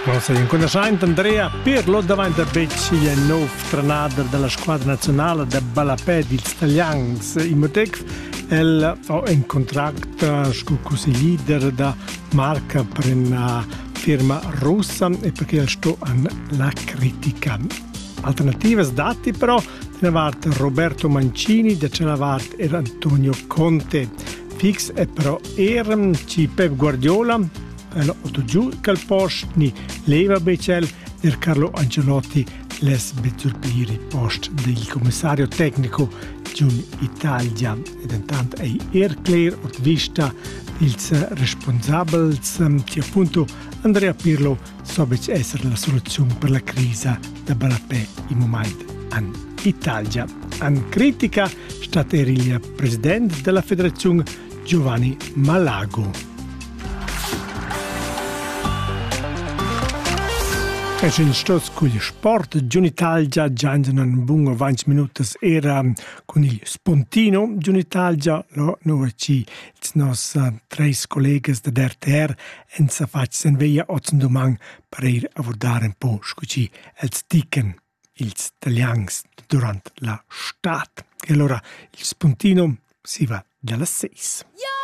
Cosa in conoscente Andrea Pirlo davanti a Becci il nuovo trenader della squadra nazionale de Balapè di Italians in Motec ha un contratto con il leader da marca per una firma russa e perché sto alla critica. Alternative dati però ne vart Roberto Mancini, da ce la vart era Antonio Conte. Fix e però Pep Guardiola otto giù che il post ni leva becel del Carlo Ancelotti les bezurbiri post del commissario tecnico giun Italia ed intanto è clear ort vista ils responsabels che appunto Andrea Pirlo sobec essere la soluzione per la crisi da Balapè in momento in Italia. An critica stat il presidente della federazione Giovanni Malago. Es in stos cul sport Giunitalia già in bungo 20 minuti era con il Spontino Giunitalia lo ci nos tre colleghi da RTR en sa facen veia otzendomang per ir a votare un po' scuci els dicken ils italians durant la stat. E allora il Spontino si va dalla 6.